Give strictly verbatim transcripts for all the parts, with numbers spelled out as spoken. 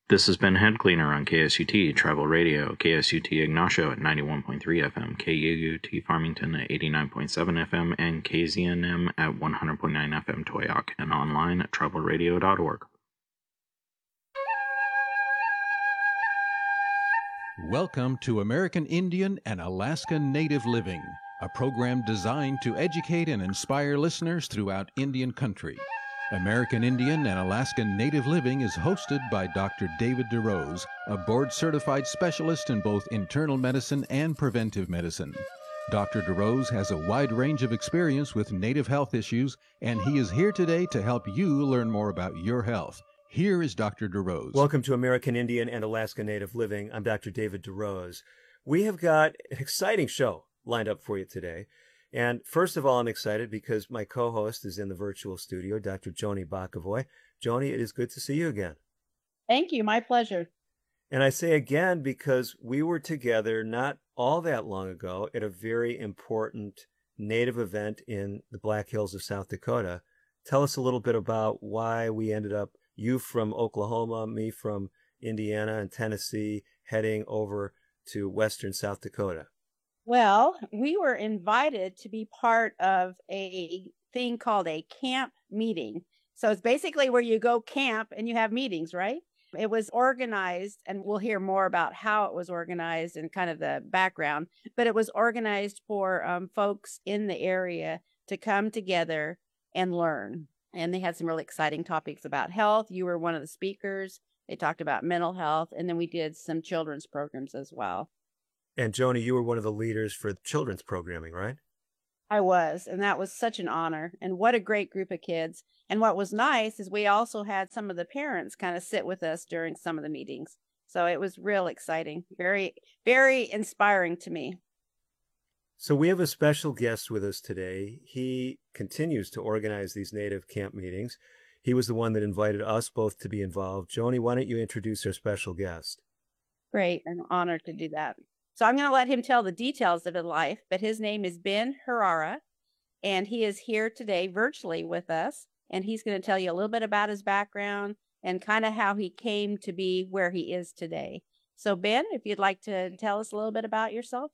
This has been Head Cleaner on K S U T Tribal Radio, K S U T Ignacio at ninety-one point three F M, K U U T Farmington at eighty-nine point seven F M, and K Z N M at one hundred point nine F M Toyoak, and online at tribal radio dot org. Welcome to American Indian and Alaska Native Living, a program designed to educate and inspire listeners throughout Indian country. American Indian and Alaska Native Living is hosted by Doctor David DeRose, a board-certified specialist in both internal medicine and preventive medicine. Doctor DeRose has a wide range of experience with Native health issues, and he is here today to help you learn more about your health. Here is Doctor DeRose. Welcome to American Indian and Alaska Native Living. I'm Doctor David DeRose. We have got an exciting show lined up for you today. And first of all, I'm excited because my co-host is in the virtual studio, Doctor Joni Bakavoy. Joni, it is good to see you again. Thank you. My pleasure. And I say again because we were together not all that long ago at a very important Native event in the Black Hills of South Dakota. Tell us a little bit about why we ended up, you from Oklahoma, me from Indiana and Tennessee, heading over to western South Dakota. Well, we were invited to be part of a thing called a camp meeting. So it's basically where you go camp and you have meetings, right? It was organized, and we'll hear more about how it was organized and kind of the background, but it was organized for um, folks in the area to come together and learn. And they had some really exciting topics about health. You were one of the speakers. They talked about mental health, and then we did some children's programs as well. And Joni, you were one of the leaders for children's programming, right? I was, and that was such an honor. And what a great group of kids. And what was nice is we also had some of the parents kind of sit with us during some of the meetings. So it was real exciting, very, very inspiring to me. So we have a special guest with us today. He continues to organize these Native camp meetings. He was the one that invited us both to be involved. Joni, why don't you introduce our special guest? Great, an honor to do that. So I'm going to let him tell the details of his life, but his name is Ben Harara, and he is here today virtually with us, and he's going to tell you a little bit about his background and kind of how he came to be where he is today. So Ben, if you'd like to tell us a little bit about yourself.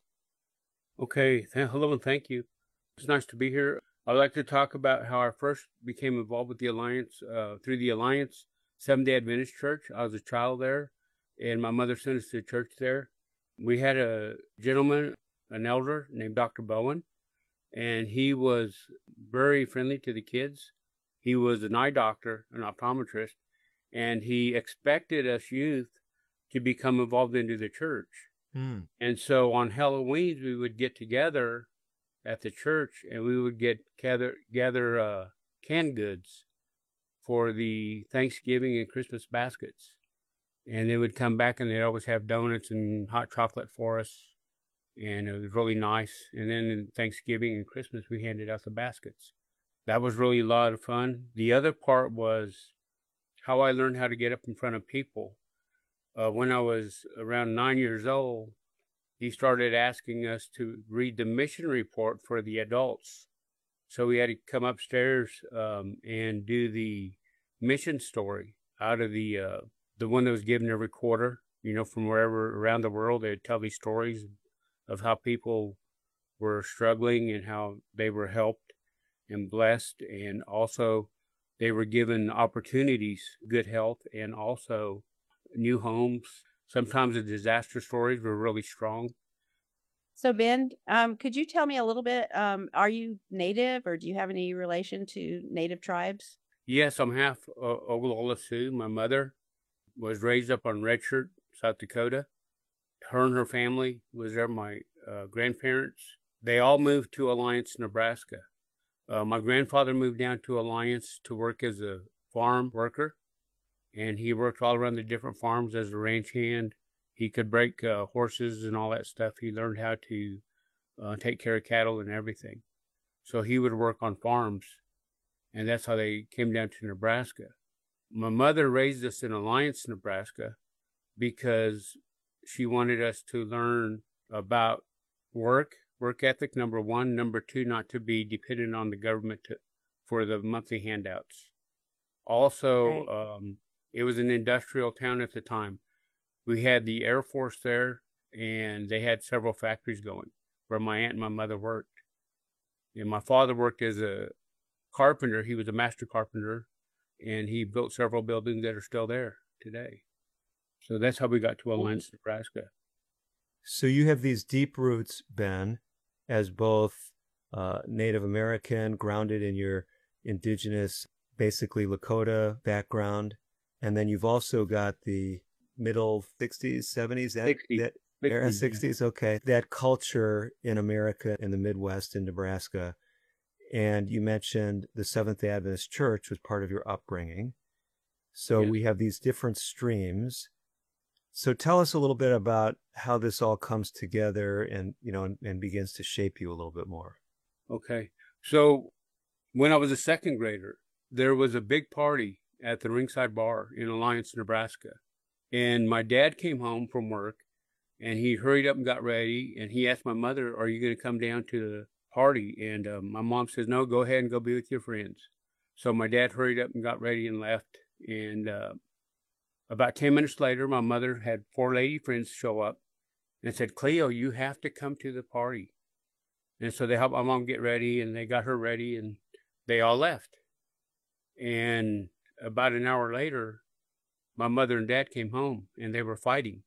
Okay, th- hello and thank you. It's nice to be here. I'd like to talk about how I first became involved with the Alliance, uh, through the Alliance Seventh-day Adventist Church. I was a child there, and my mother sent us to church there. We had a gentleman, an elder named Doctor Bowen, and he was very friendly to the kids. He was an eye doctor, an optometrist, and he expected us youth to become involved into the church. Mm. And so on Halloween, we would get together at the church, and we would get gather gather uh, canned goods for the Thanksgiving and Christmas baskets. And they would come back, and they'd always have donuts and hot chocolate for us. And it was really nice. And then in Thanksgiving and Christmas, we handed out the baskets. That was really a lot of fun. The other part was how I learned how to get up in front of people. Uh, when I was around nine years old, he started asking us to read the mission report for the adults. So we had to come upstairs um, and do the mission story out of the... Uh, the one that was given every quarter, you know, from wherever around the world. They'd tell these stories of how people were struggling and how they were helped and blessed. And also they were given opportunities, good health, and also new homes. Sometimes the disaster stories were really strong. So Ben, um, could you tell me a little bit, um, are you Native, or do you have any relation to Native tribes? Yes, I'm half uh, Oglala Sioux. My mother was raised up on Red Shirt, South Dakota. Her and her family was there. My uh, grandparents, they all moved to Alliance, Nebraska. Uh, my grandfather moved down to Alliance to work as a farm worker, and he worked all around the different farms as a ranch hand. He could break uh, horses and all that stuff. He learned how to uh, take care of cattle and everything. So he would work on farms, and that's how they came down to Nebraska. My mother raised us in Alliance, Nebraska, because she wanted us to learn about work, work ethic, number one. Number two, not to be dependent on the government to, for the monthly handouts. Also, right. um, It was an industrial town at the time. We had the Air Force there, and they had several factories going where my aunt and my mother worked. And my father worked as a carpenter. He was a master carpenter, and he built several buildings that are still there today. So that's how we got to Alliance, Nebraska. So you have these deep roots, Ben, as both uh, Native American, grounded in your indigenous, basically Lakota background, and then you've also got the middle sixties, seventies, that, sixties, that sixties, era, yeah. sixties, okay, that culture in America, in the Midwest, in Nebraska. And you mentioned the Seventh-day Adventist Church was part of your upbringing. So Yes. we have these different streams. So tell us a little bit about how this all comes together and, you know, and, and begins to shape you a little bit more. Okay. So when I was a second grader, there was a big party at the Ringside Bar in Alliance, Nebraska. And my dad came home from work, and he hurried up and got ready, and he asked my mother, "Are you going to come down to the party?" And uh, my mom says, "No, go ahead and go be with your friends." So my dad hurried up and got ready and left. And uh, about ten minutes later, my mother had four lady friends show up and said, "Cleo, you have to come to the party." And so they helped my mom get ready, and they got her ready, and they all left. And about an hour later, my mother and dad came home, and they were fighting.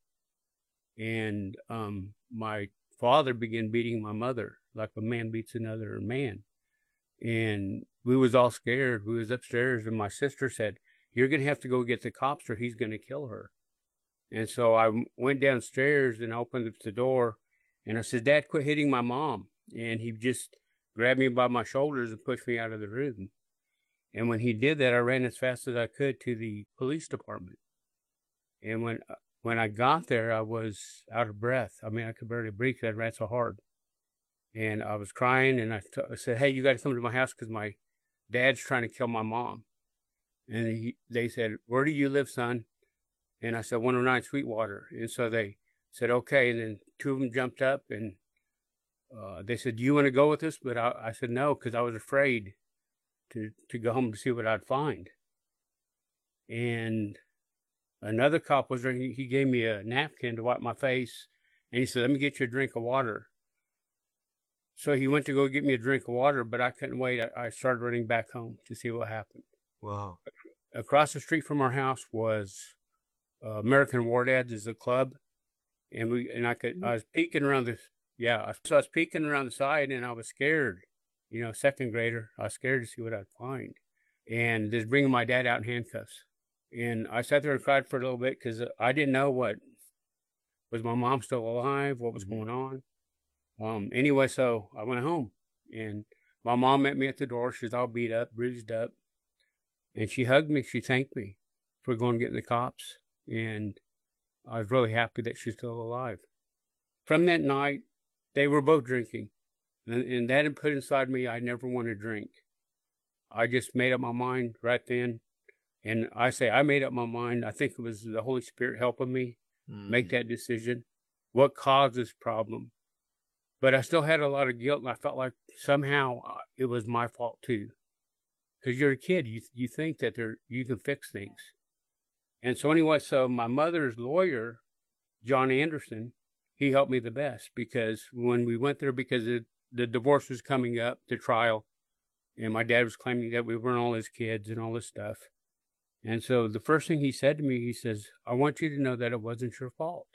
And um, my father began beating my mother like a man beats another man. And we was all scared. We was upstairs, and my sister said, "You're going to have to go get the cops or he's going to kill her." And so I went downstairs and opened up the door, and I said, "Dad, quit hitting my mom." And he just grabbed me by my shoulders and pushed me out of the room. And when he did that, I ran as fast as I could to the police department. And when when I got there, I was out of breath. I mean, I could barely breathe because I ran so hard. And I was crying, and I, t- I said, "Hey, you got to come to my house because my dad's trying to kill my mom." And he, they said, "Where do you live, son?" And I said, one oh nine Sweetwater. And so they said, "Okay." And then two of them jumped up, and uh, they said, "Do you want to go with us?" But I, I said no, because I was afraid to, to go home to see what I'd find. And another cop was there. He, he gave me a napkin to wipe my face, and he said, "Let me get you a drink of water." So he went to go get me a drink of water, but I couldn't wait. I, I started running back home to see what happened. Wow. Across the street from our house was uh, American War Dads is a club, and we and I could I was peeking around the yeah so I was peeking around the side, and I was scared. You know, second grader, I was scared to see what I'd find, and just bringing my dad out in handcuffs. And I sat there and cried for a little bit because I didn't know what was my mom still alive, what was going on. Um. Anyway, so I went home, and my mom met me at the door. She's all beat up, bruised up. And she hugged me. She thanked me for going and getting the cops. And I was really happy that she's still alive. From that night, they were both drinking. And, and that had put inside me, I never want to drink. I just made up my mind right then. And I say I made up my mind. I think it was the Holy Spirit helping me mm. make that decision. What caused this problem? But I still had a lot of guilt, and I felt like somehow it was my fault too. Because you're a kid, you you think that there you can fix things. And so anyway, so my mother's lawyer, John Anderson, he helped me the best, because when we went there, because it, the divorce was coming up, the trial, and my dad was claiming that we weren't all his kids and all this stuff. And so the first thing he said to me, he says, "I want you to know that it wasn't your fault.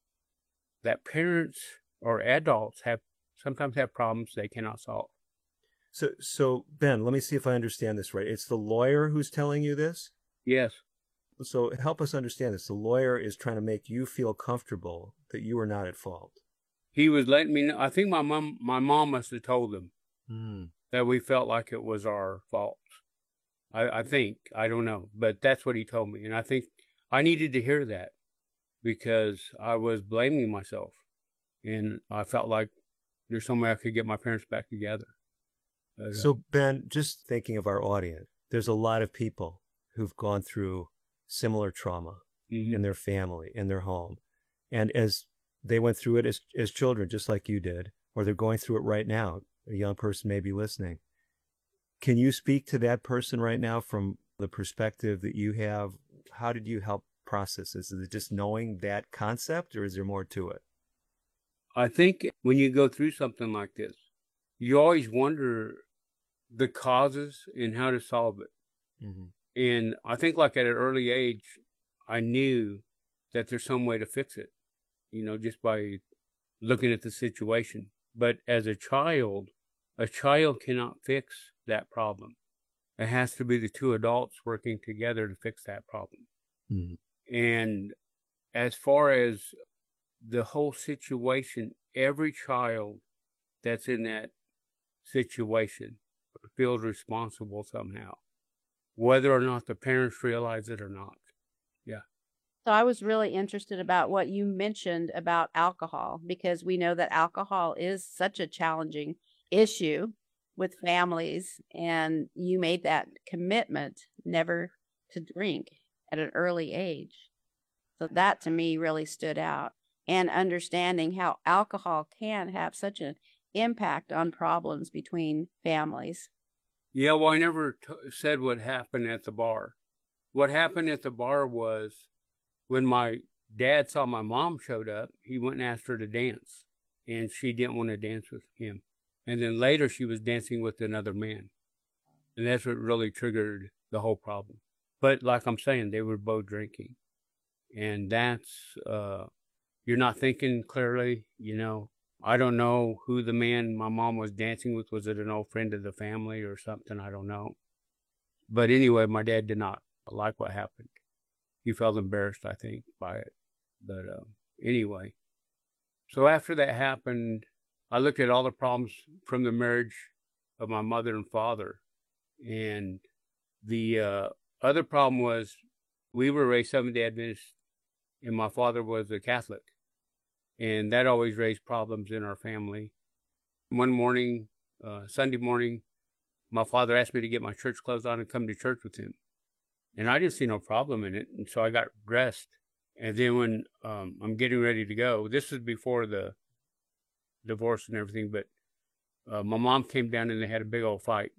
That parents or adults have sometimes have problems they cannot solve." So, so Ben, let me see if I understand this right. It's the lawyer who's telling you this? Yes. So help us understand this. The lawyer is trying to make you feel comfortable that you are not at fault. He was letting me know. I think my mom, my mom must have told him mm. that we felt like it was our fault. I, I think, I don't know, but that's what he told me. And I think I needed to hear that, because I was blaming myself, and I felt like there's some way I could get my parents back together. Uh, so Ben, just thinking of our audience, there's a lot of people who've gone through similar trauma mm-hmm. in their family, in their home. And as they went through it as, as children, just like you did, or they're going through it right now, a young person may be listening. Can you speak to that person right now from the perspective that you have how did you help process this? Is it just knowing that concept, or is there more to it? I think when you go through something like this, you always wonder the causes and how to solve it. Mm-hmm. And I think like at an early age, I knew that there's some way to fix it, you know, just by looking at the situation. But as a child, a child cannot fix that problem. It has to be the two adults working together to fix that problem. Mm-hmm. And as far as the whole situation, every child that's in that situation feels responsible somehow, whether or not the parents realize it or not. Yeah. So I was really interested about what you mentioned about alcohol, because we know that alcohol is such a challenging issue with families, and you made that commitment never to drink at an early age. So that to me really stood out, and understanding how alcohol can have such an impact on problems between families. Yeah, well, I never t- said what happened at the bar. What happened at the bar was when my dad saw my mom showed up, he went and asked her to dance, and she didn't want to dance with him. And then later she was dancing with another man. And that's what really triggered the whole problem. But like I'm saying, they were both drinking. And that's, uh, you're not thinking clearly, you know. I don't know who the man my mom was dancing with. Was it an old friend of the family or something? I don't know. But anyway, my dad did not like what happened. He felt embarrassed, I think, by it. But uh, anyway, so after that happened, I looked at all the problems from the marriage of my mother and father. And the uh, other problem was we were raised Seventh-day Adventist, and my father was a Catholic. And that always raised problems in our family. One morning, uh, Sunday morning, my father asked me to get my church clothes on and come to church with him. And I didn't see no problem in it. And so I got dressed. And then when um, I'm getting ready to go, this was before the divorce and everything, but uh, my mom came down and they had a big old fight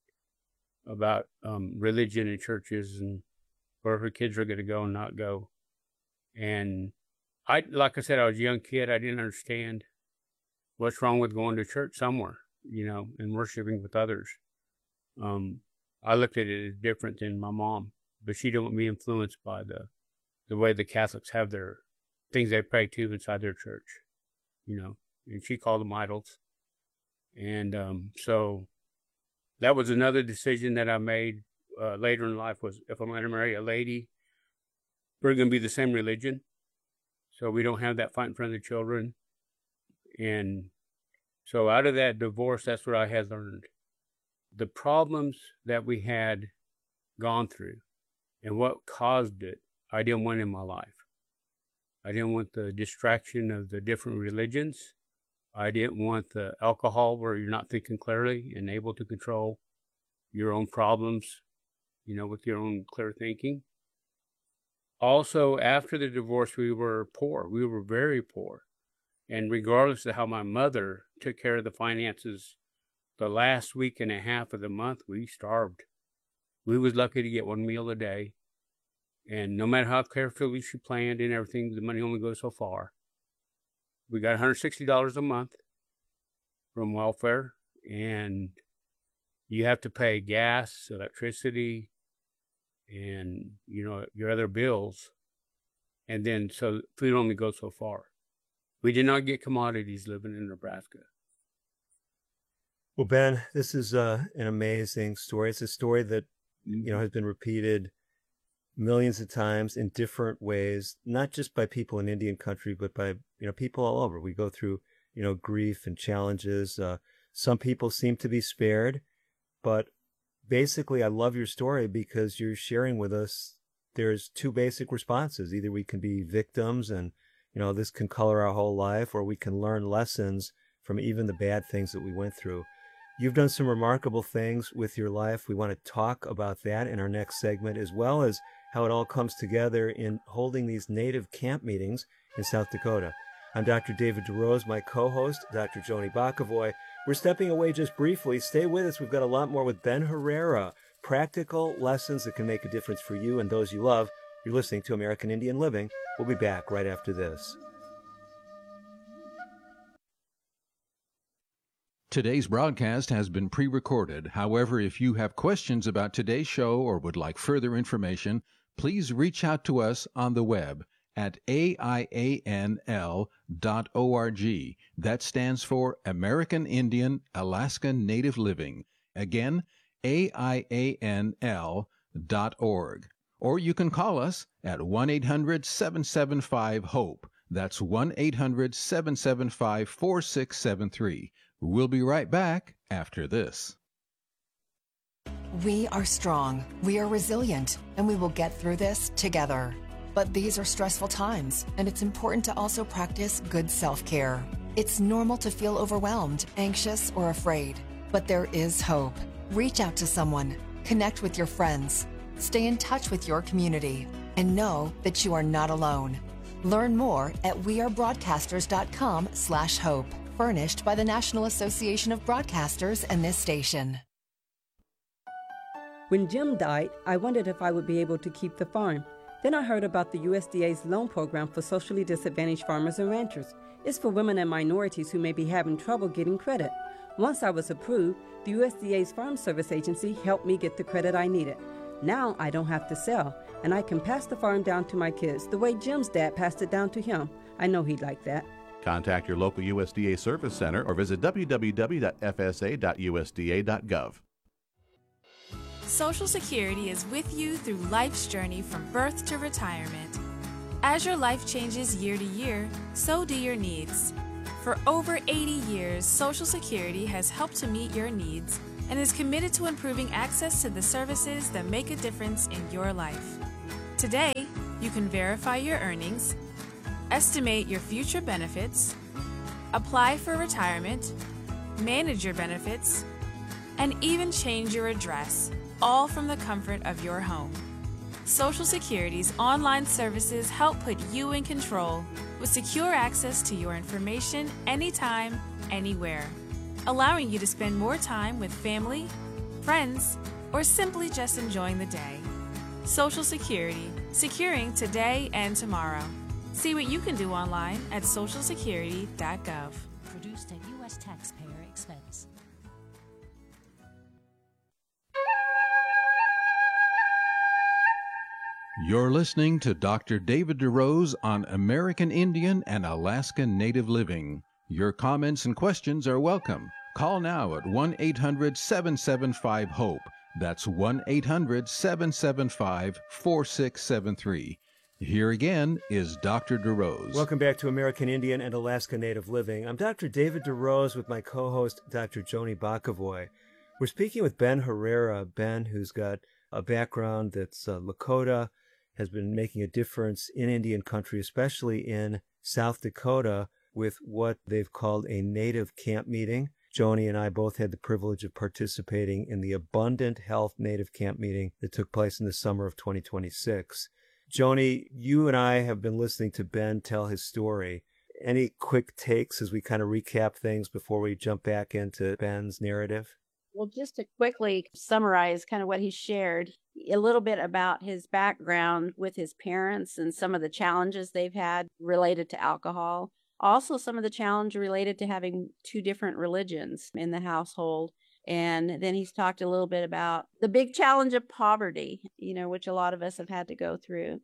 about um, religion and churches and where her kids were going to go and not go. And I, like I said, I was a young kid. I didn't understand what's wrong with going to church somewhere, you know, and worshiping with others. Um, I looked at it as different than my mom, but she didn't want me influenced by the, the way the Catholics have their things they pray to inside their church, you know, and she called them idols. And um, so that was another decision that I made uh, later in life was if I'm going to marry a lady, we're going to be the same religion. So we don't have that fight in front of the children. And so out of that divorce, that's what I had learned. The problems that we had gone through and what caused it, I didn't want in my life. I didn't want the distraction of the different religions. I didn't want the alcohol where you're not thinking clearly and able to control your own problems, you know, with your own clear thinking. Also, after the divorce, we were poor. We were very poor. And regardless of how my mother took care of the finances, the last week and a half of the month, we starved. We was lucky to get one meal a day. And no matter how carefully she planned and everything, the money only goes so far. We got one hundred sixty dollars a month from welfare. And you have to pay gas, electricity, and, you know, your other bills. And then, so food only goes so far. We did not get commodities living in Nebraska. Well, Ben, this is uh, an amazing story. It's a story that, you know, has been repeated millions of times in different ways, not just by people in Indian country, but by, you know, people all over. We go through, you know, grief and challenges. Uh, some people seem to be spared, but basically, I love your story because you're sharing with us there's two basic responses. Either we can be victims and, you know, this can color our whole life, or we can learn lessons from even the bad things that we went through. You've done some remarkable things with your life. We want to talk about that in our next segment, as well as how it all comes together in holding these native camp meetings in South Dakota. I'm Doctor David DeRose, my co-host, Doctor Joni Bakavoy. We're stepping away just briefly. Stay with us. We've got a lot more with Ben Herrera, practical lessons that can make a difference for you and those you love. You're listening to American Indian Living. We'll be back right after this. Today's broadcast has been pre-recorded. However, if you have questions about today's show or would like further information, please reach out to us on the web at A I A N L dot org. That stands for American Indian Alaska Native Living. Again, A I A N L dot org. Or you can call us at one eight hundred seven seven five HOPE. That's one eight hundred seven seven five four six seven three. We'll be right back after this. We are strong, we are resilient, and we will get through this together. But these are stressful times, and it's important to also practice good self-care. It's normal to feel overwhelmed, anxious, or afraid, but there is hope. Reach out to someone, connect with your friends, stay in touch with your community, and know that you are not alone. Learn more at wearebroadcasters.com slash hope. Furnished by the National Association of Broadcasters and this station. When Jim died, I wondered if I would be able to keep the farm. Then I heard about the U S D A's loan program for socially disadvantaged farmers and ranchers. It's for women and minorities who may be having trouble getting credit. Once I was approved, the U S D A's Farm Service Agency helped me get the credit I needed. Now I don't have to sell, and I can pass the farm down to my kids the way Jim's dad passed it down to him. I know he'd like that. Contact your local U S D A Service Center or visit w w w dot f s a dot u s d a dot gov. Social Security is with you through life's journey from birth to retirement. As your life changes year to year, so do your needs. For over eighty years, Social Security has helped to meet your needs and is committed to improving access to the services that make a difference in your life. Today, you can verify your earnings, estimate your future benefits, apply for retirement, manage your benefits, and even change your address, all from the comfort of your home. Social Security's online services help put you in control with secure access to your information anytime, anywhere, allowing you to spend more time with family, friends, or simply just enjoying the day. Social Security, securing today and tomorrow. See what you can do online at social security dot gov. Produced at U S taxpayer expense. You're listening to Doctor David DeRose on American Indian and Alaska Native Living. Your comments and questions are welcome. Call now at one eight hundred seven seven five HOPE. That's one eight hundred seven seven five four six seven three. Here again is Doctor DeRose. Welcome back to American Indian and Alaska Native Living. I'm Doctor David DeRose with my co-host, Doctor Joni Bakavoy. We're speaking with Ben Herrera. Ben, who's got a background that's uh, Lakota, has been making a difference in Indian country, especially in South Dakota, with what they've called a Native Camp Meeting. Joni and I both had the privilege of participating in the Abundant Health Native Camp Meeting that took place in the summer of twenty twenty-six. Joni, you and I have been listening to Ben tell his story. Any quick takes as we kind of recap things before we jump back into Ben's narrative? Well, just to quickly summarize kind of what he shared, a little bit about his background with his parents and some of the challenges they've had related to alcohol. Also, some of the challenge related to having two different religions in the household. And then he's talked a little bit about the big challenge of poverty, you know, which a lot of us have had to go through.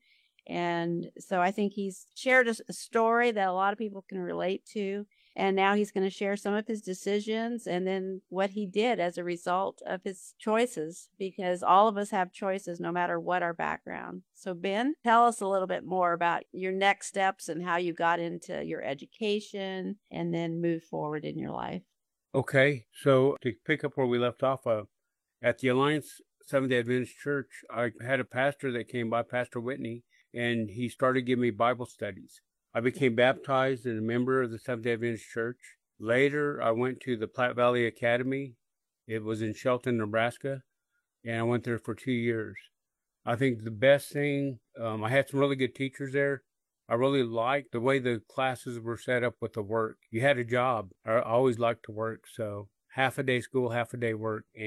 And so I think he's shared a story that a lot of people can relate to. And now he's going to share some of his decisions and then what he did as a result of his choices, because all of us have choices no matter what our background. So Ben, tell us a little bit more about your next steps and how you got into your education and then move forward in your life. Okay, so to pick up where we left off, uh, at the Alliance Seventh-day Adventist Church, I had a pastor that came by, Pastor Whitney, and he started giving me Bible studies. I became baptized and a member of the Seventh-day Adventist Church. Later, I went to the Platte Valley Academy. It was in Shelton, Nebraska, and I went there for two years. I think the best thing, um, I had some really good teachers there. I really liked the way the classes were set up with the work. You had a job. I always liked to work, so half a day school, half a day work. And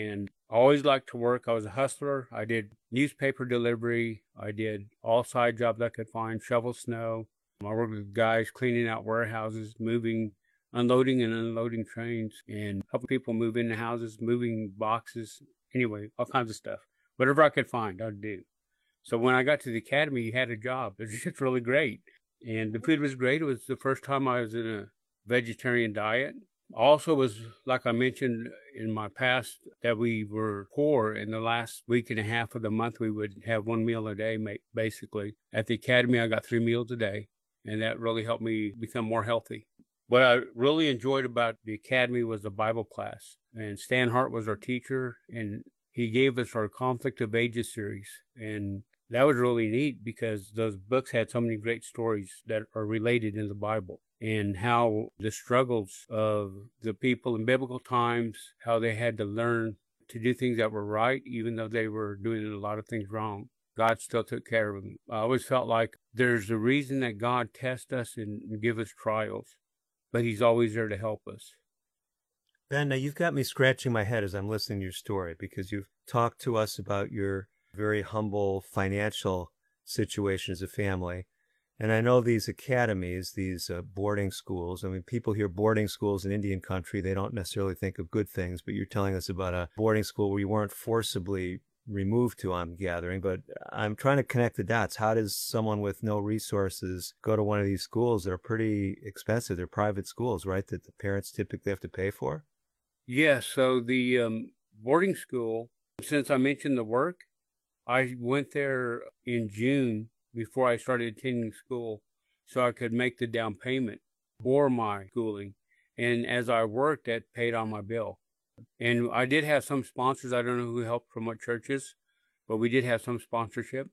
I always liked to work. I was a hustler. I did newspaper delivery. I did all side jobs I could find, shovel snow. I worked with guys cleaning out warehouses, moving, unloading and unloading trains, and helping people move into houses, moving boxes. Anyway, all kinds of stuff. Whatever I could find, I'd do. So when I got to the academy, you had a job. It was just really great. And the food was great. It was the first time I was in a vegetarian diet. Also was, like I mentioned in my past, that we were poor. In the last week and a half of the month, we would have one meal a day, basically. At the academy, I got three meals a day, and that really helped me become more healthy. What I really enjoyed about the academy was the Bible class. And Stan Hart was our teacher, and he gave us our Conflict of Ages series. And that was really neat because those books had so many great stories that are related in the Bible, and how the struggles of the people in biblical times, how they had to learn to do things that were right, even though they were doing a lot of things wrong. God still took care of them. I always felt like there's a reason that God tests us and give us trials, but he's always there to help us. Ben, now you've got me scratching my head as I'm listening to your story, because you've talked to us about your very humble financial situation as a family. And I know these academies, these uh, boarding schools, I mean, people hear boarding schools in Indian country, they don't necessarily think of good things, but you're telling us about a boarding school where you weren't forcibly removed to, I'm gathering. But I'm trying to connect the dots. How does someone with no resources go to one of these schools that are pretty expensive? They're private schools, right, that the parents typically have to pay for? Yes, so the um, boarding school, since I mentioned the work, I went there in June before I started attending school so I could make the down payment for my schooling. And as I worked, that paid on my bill. And I did have some sponsors. I don't know who helped from what churches, but we did have some sponsorship.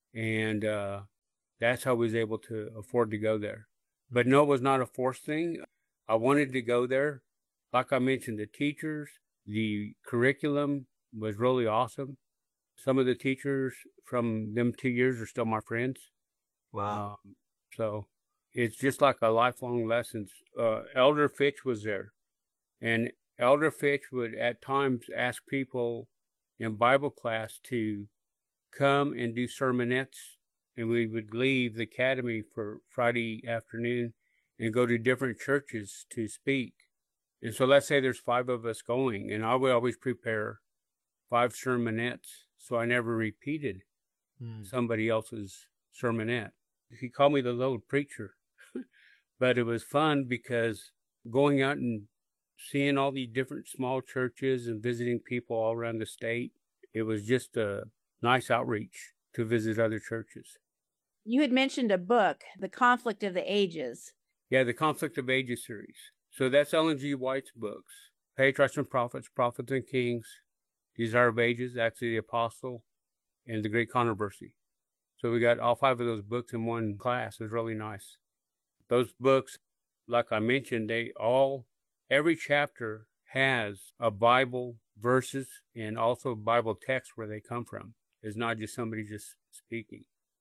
And uh, that's how I was able to afford to go there. But no, it was not a forced thing. I wanted to go there. Like I mentioned, the teachers, the curriculum was really awesome. Some of the teachers from them two years are still my friends. Wow. Um, so it's just like a lifelong lessons. Uh, Elder Fitch was there. And Elder Fitch would at times ask people in Bible class to come and do sermonettes. And we would leave the academy for Friday afternoon and go to different churches to speak. And so let's say there's five of us going, and I would always prepare five sermonettes. So I never repeated mm. somebody else's sermonette. He called me the little preacher. But it was fun because going out and seeing all these different small churches and visiting people all around the state, it was just a nice outreach to visit other churches. You had mentioned a book, The Conflict of the Ages. Yeah, the Conflict of Ages series. So that's Ellen G. White's books. Patriarchs and Prophets, Prophets and Kings, Desire of Ages, Acts of the Apostle, and The Great Controversy. So we got all five of those books in one class. It was really nice. Those books, like I mentioned, they all, every chapter has a Bible verses and also Bible text where they come from. It's not just somebody just speaking.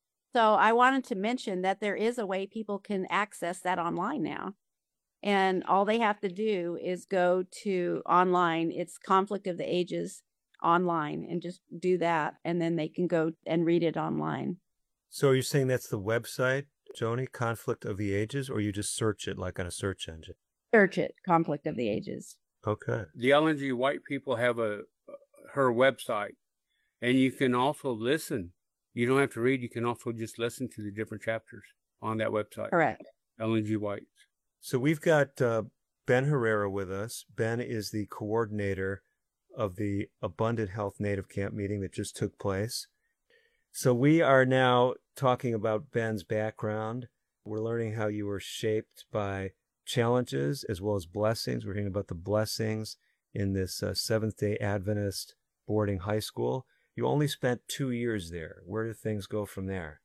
So I wanted to mention that there is a way people can access that online now. And all they have to do is go to online. It's Conflict of the Ages online, and just do that. And then they can go and read it online. So are you saying that's the website, Joni, Conflict of the Ages, or you just search it like on a search engine? Search it, Conflict of the Ages. Okay. The Ellen G. White people have a her website, and you can also listen. You don't have to read. You can also just listen to the different chapters on that website. Correct. Ellen G. White. So we've got uh, Ben Herrera with us. Ben is the coordinator of the Abundant Health Native Camp meeting that just took place. So we are now talking about Ben's background. We're learning how you were shaped by challenges as well as blessings. We're hearing about the blessings in this uh, Seventh-day Adventist boarding high school. You only spent two years there. Where do things go from there?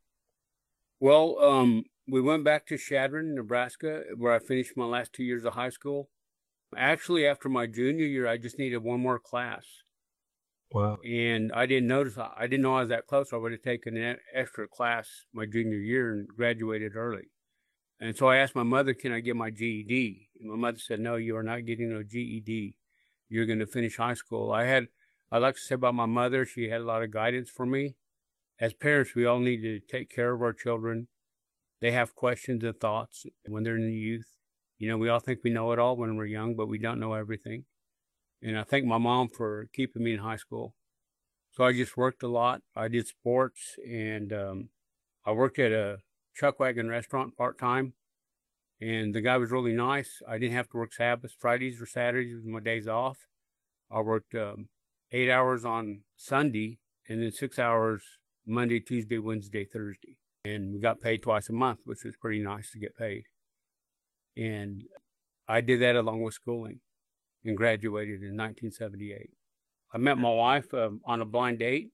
Well, um, we went back to Chadron, Nebraska, where I finished my last two years of high school. Actually, after my junior year, I just needed one more class. Wow. And I didn't notice, I didn't know I was that close. I would have taken an extra class my junior year and graduated early. And so I asked my mother, can I get my G E D? And my mother said, no, you are not getting a G E D. You're going to finish high school. I had I like to say about my mother, she had a lot of guidance for me. As parents, we all need to take care of our children. They have questions and thoughts when they're in the youth. You know, we all think we know it all when we're young, but we don't know everything. And I thank my mom for keeping me in high school. So I just worked a lot. I did sports, and um, I worked at a chuck wagon restaurant part-time. And the guy was really nice. I didn't have to work Sabbaths. Fridays or Saturdays was my days off. I worked um, eight hours on Sunday and then six hours Monday, Tuesday, Wednesday, Thursday. And we got paid twice a month, which was pretty nice to get paid. And I did that along with schooling and graduated in nineteen seventy-eight. I met my wife um, on a blind date.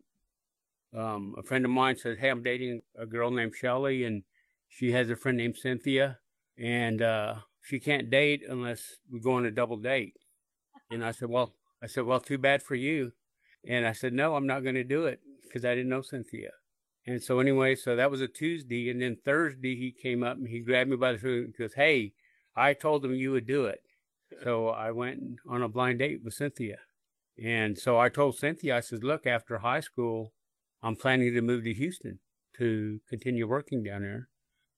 Um, a friend of mine said, hey, I'm dating a girl named Shelley, and she has a friend named Cynthia. And uh, she can't date unless we go on a double date. And I said, well, I said, well, too bad for you. And I said, no, I'm not going to do it because I didn't know Cynthia. And so anyway, so that was a Tuesday. And then Thursday, he came up and he grabbed me by the throat and goes, hey, I told him you would do it. So I went on a blind date with Cynthia. And so I told Cynthia, I said, look, after high school, I'm planning to move to Houston to continue working down there.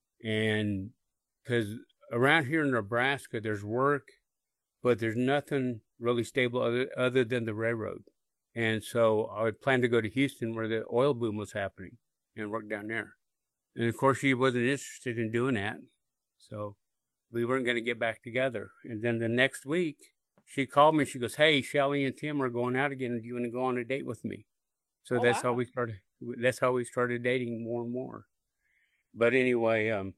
And because around here in Nebraska, there's work, but there's nothing really stable other, other than the railroad. And so I would plan to go to Houston where the oil boom was happening and work down there. And of course, she wasn't interested in doing that. So we weren't going to get back together. And then the next week, she called me. She goes, hey, Shelley and Tim are going out again. Do you want to go on a date with me? So oh, that's wow. how we started. That's how we started dating more and more. But anyway, um,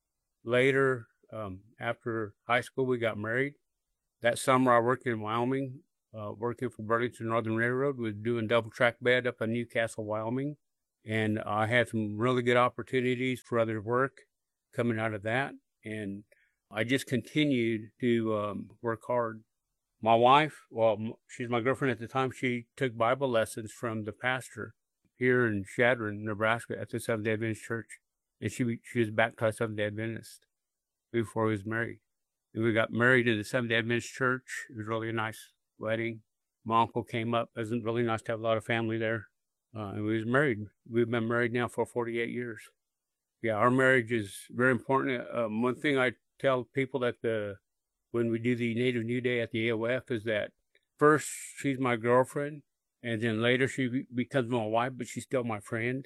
later, um, after high school, we got married. That summer, I worked in Wyoming, uh, working for Burlington Northern Railroad. We were doing double track bed up in Newcastle, Wyoming. And I had some really good opportunities for other work coming out of that. And I just continued to um, work hard. My wife, well, she's my girlfriend at the time, she took Bible lessons from the pastor here in Chadron, Nebraska at the Seventh-day Adventist Church. And she she was baptized Seventh-day Adventist before we was married. And we got married in the Seventh-day Adventist Church. It was really a nice wedding. My uncle came up. It was really nice to have a lot of family there. Uh, and we was married. We've been married now for forty-eight years. Yeah, our marriage is very important. Um, one thing I tell people that the when we do the Native New Day at the A O F is that first she's my girlfriend, and then later she becomes my wife, but she's still my friend.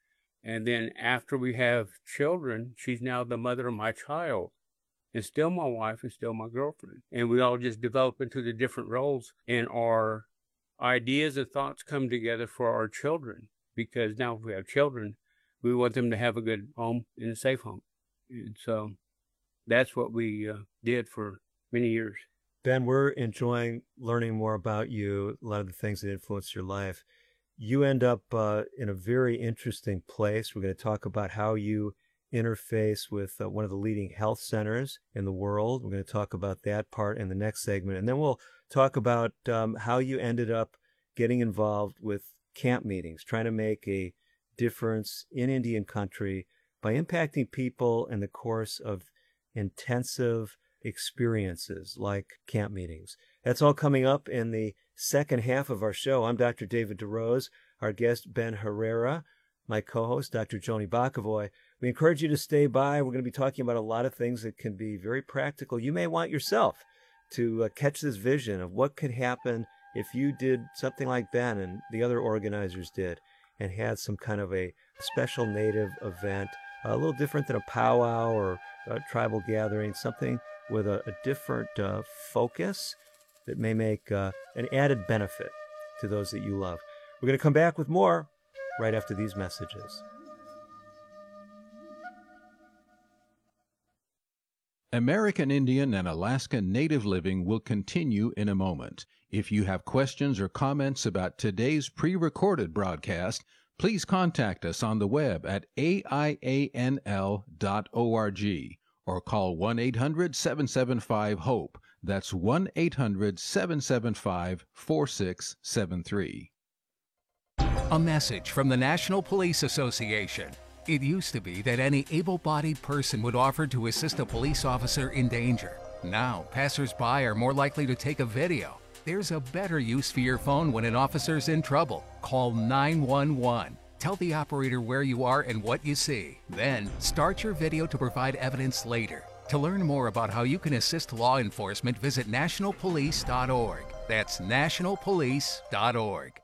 And then after we have children, she's now the mother of my child, and still my wife and still my girlfriend. And we all just develop into the different roles, and our ideas and thoughts come together for our children, because now if we have children, we want them to have a good home and a safe home. And so that's what we uh, did for many years. Ben, we're enjoying learning more about you, a lot of the things that influenced your life. You end up uh, in a very interesting place. We're going to talk about how you interface with uh, one of the leading health centers in the world. We're going to talk about that part in the next segment. And then we'll talk about um, how you ended up getting involved with camp meetings, trying to make a difference in Indian country by impacting people in the course of intensive experiences like camp meetings. That's all coming up in the second half of our show. I'm Doctor David DeRose, our guest Ben Herrera, my co-host Doctor Joni Bakavoy. We encourage you to stay by. We're going to be talking about a lot of things that can be very practical. You may want yourself to uh, catch this vision of what could happen if you did something like Ben and the other organizers did and had some kind of a special Native event, a little different than a powwow or a tribal gathering, something with a, a different uh, focus that may make uh, an added benefit to those that you love. We're going to come back with more right after these messages. American Indian and Alaska Native Living will continue in a moment. If you have questions or comments about today's pre-recorded broadcast, please contact us on the web at A I A N L dot org or call one eight hundred seven seven five HOPE. That's one eight hundred seven seven five four six seven three. A message from the National Police Association. It used to be that any able-bodied person would offer to assist a police officer in danger. Now, passers-by are more likely to take a video. There's a better use for your phone when an officer's in trouble. Call nine one one. Tell the operator where you are and what you see. Then, start your video to provide evidence later. To learn more about how you can assist law enforcement, visit national police dot org. That's national police dot org.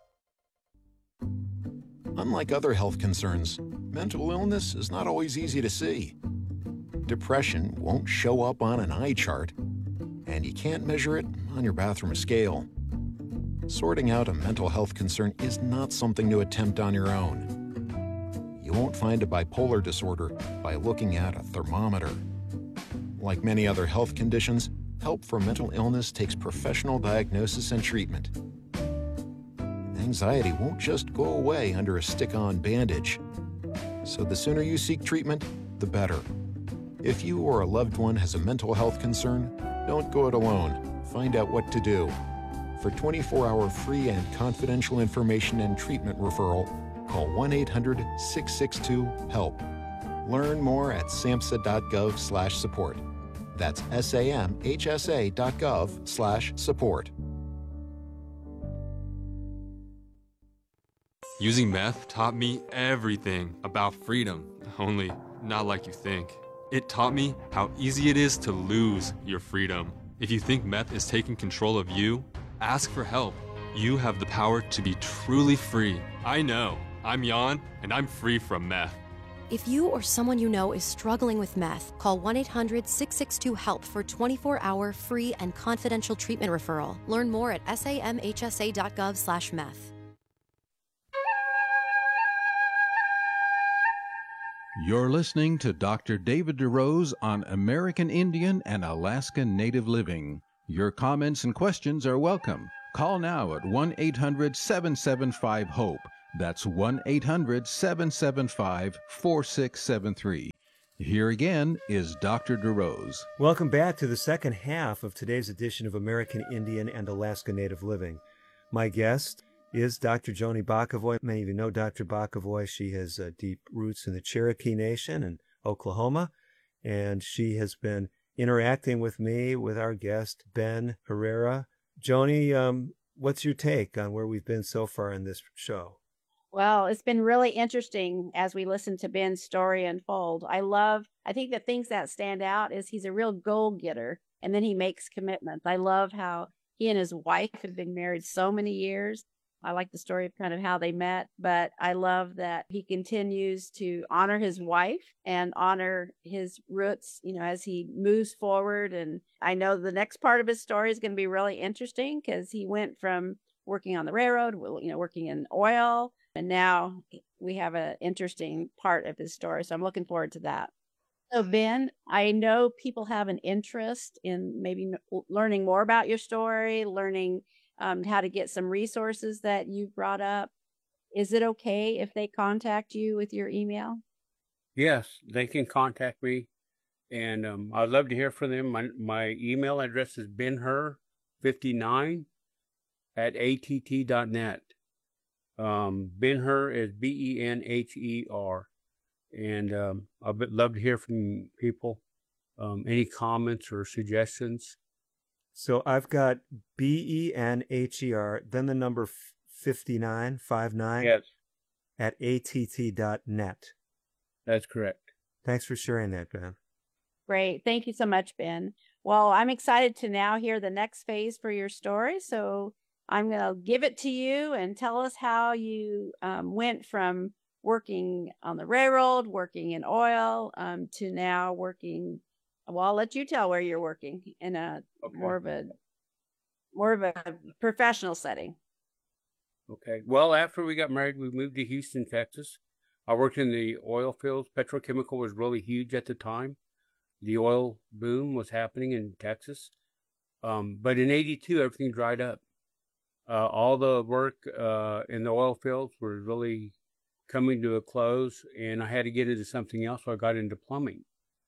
Unlike other health concerns, mental illness is not always easy to see. Depression won't show up on an eye chart, and you can't measure it on your bathroom scale. Sorting out a mental health concern is not something to attempt on your own. You won't find a bipolar disorder by looking at a thermometer. Like many other health conditions, help for mental illness takes professional diagnosis and treatment. Anxiety won't just go away under a stick-on bandage. So the sooner you seek treatment, the better. If you or a loved one has a mental health concern, don't go it alone. Find out what to do. For twenty-four hour free and confidential information and treatment referral, call one eight hundred, six six two, HELP. Learn more at samhsa dot gov slash support. That's S A M H S A dot gov slash support. Using meth taught me everything about freedom, only not like you think. It taught me how easy it is to lose your freedom. If you think meth is taking control of you, ask for help. You have the power to be truly free. I know. I'm Jan, and I'm free from meth. If you or someone you know is struggling with meth, call one eight hundred, six six two, HELP for twenty-four hour free and confidential treatment referral. Learn more at S A M H S A dot gov slash meth. You're listening to Doctor David DeRose on American Indian and Alaska Native Living. Your comments and questions are welcome. Call now at one eight hundred, seven seven five, HOPE. That's one eight hundred, seven seven five, four six seven three. Here again is Doctor DeRose. Welcome back to the second half of today's edition of American Indian and Alaska Native Living. My guest is Doctor Joni Bokovoy. Many of you know Doctor Bokovoy. She has uh, deep roots in the Cherokee Nation in Oklahoma, and she has been interacting with me, with our guest, Ben Herrera. Joni, um, what's your take on where we've been so far in this show? Well, it's been really interesting as we listen to Ben's story unfold. I love, I think the things that stand out is he's a real goal-getter, and then he makes commitments. I love how he and his wife have been married so many years. I like the story of kind of how they met, but I love that he continues to honor his wife and honor his roots, you know, as he moves forward. And I know the next part of his story is going to be really interesting because he went from working on the railroad, you know, working in oil, and now we have an interesting part of his story. So I'm looking forward to that. So Ben, I know people have an interest in maybe learning more about your story, learning Um, how to get some resources that you've brought up. Is it okay if they contact you with your email? Yes, they can contact me, and um, I'd love to hear from them. My, my email address is benher fifty-nine at A T T dot net. Um, Benher is B E N H E R, and um, I'd love to hear from people. Um, any comments or suggestions? So I've got B E N H E R, then the number fifty-nine, five nine, yes, at A T T dot net. That's correct. Thanks for sharing that, Ben. Great. Thank you so much, Ben. Well, I'm excited to now hear the next phase for your story. So I'm going to give it to you and tell us how you um, went from working on the railroad, working in oil, um, to now working. Well, I'll let you tell where you're working in a okay. more of a more of a professional setting. Okay. Well, after we got married, we moved to Houston, Texas. I worked in the oil fields. Petrochemical was really huge at the time. The oil boom was happening in Texas. Um, but in eighty-two, everything dried up. Uh, all the work uh, in the oil fields was really coming to a close, and I had to get into something else, so I got into plumbing.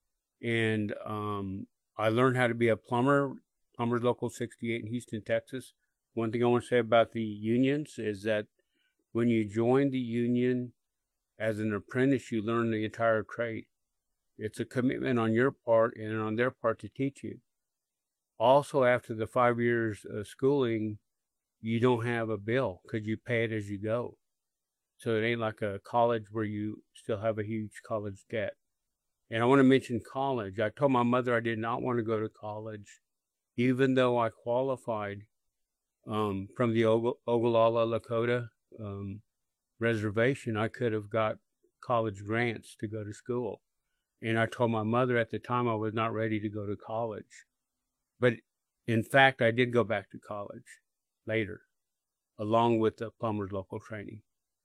And um, I learned how to be a plumber, Plumbers Local sixty-eight in Houston, Texas. One thing I want to say about the unions is that when you join the union as an apprentice, you learn the entire trade. It's a commitment on your part and on their part to teach you. also, after the five years of schooling, you don't have a bill because you pay it as you go. So it ain't like a college where you still have a huge college debt. And I want to mention college. I told my mother I did not want to go to college, even though I qualified um, from the Og- Ogallala Lakota um, reservation. I could have got college grants to go to school. And I told my mother at the time I was not ready to go to college. But in fact, I did go back to college later, along with the plumber's local training.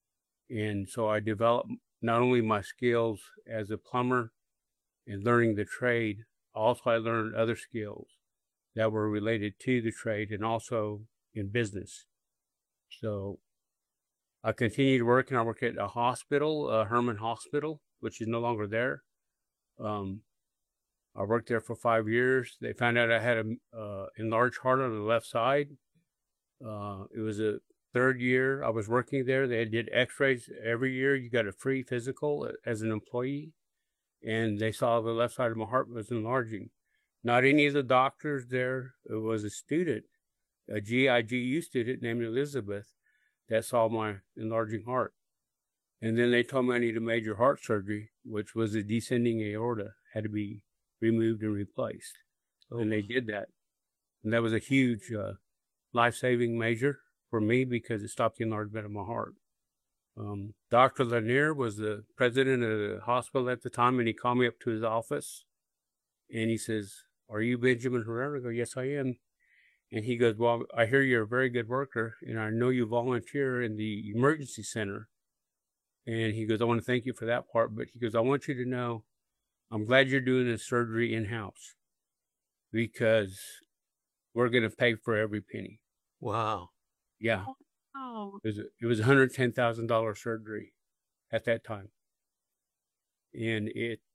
And so I developed not only my skills as a plumber and learning the trade, also I learned other skills that were related to the trade and also in business. So I continued working. I worked at a hospital, uh, Herman Hospital, which is no longer there. Um, I worked there for five years. They found out I had an uh, enlarged heart on the left side. Uh, it was a third year I was working there. They did x-rays every year. You got a free physical as an employee. And they saw the left side of my heart was enlarging. Not any of the doctors there. It was a student, a G I G U student named Elizabeth, that saw my enlarging heart. And then they told me I needed major heart surgery, which was a descending aorta, had to be removed and replaced. Oh. And they did that. And that was a huge uh, life-saving measure for me because it stopped the enlargement of my heart. Um, Doctor Lanier was the president of the hospital at the time, and he called me up to his office, and he says, "Are you Benjamin Herrera?" I go, "Yes, I am." And he goes, "Well, I hear you're a very good worker, and I know you volunteer in the emergency center." And he goes, "I want to thank you for that part, but he goes, I want you to know, I'm glad you're doing this surgery in-house because we're going to pay for every penny." Wow. Yeah. Oh. It was, it was one hundred ten thousand dollars surgery at that time. And it